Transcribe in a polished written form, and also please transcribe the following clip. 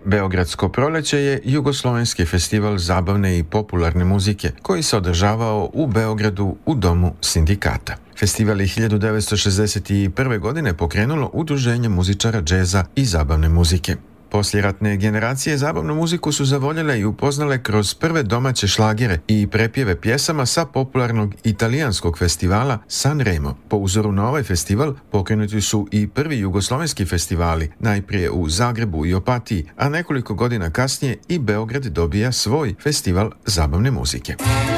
Beogradsko proleće je jugoslovenski festival zabavne i popularne muzike koji se održavao u Beogradu u Domu sindikata. Festival je 1961. godine pokrenulo Udruženje muzičara džeza i zabavne muzike. Poslijeratne generacije zabavnu muziku su zavoljele i upoznale kroz prve domaće šlagere i prepjeve pjesama sa popularnog italijanskog festivala Sanremo. Po uzoru na ovaj festival pokrenuti su i prvi jugoslovenski festivali, najprije u Zagrebu i Opatiji, a nekoliko godina kasnije i Beograd dobija svoj festival zabavne muzike.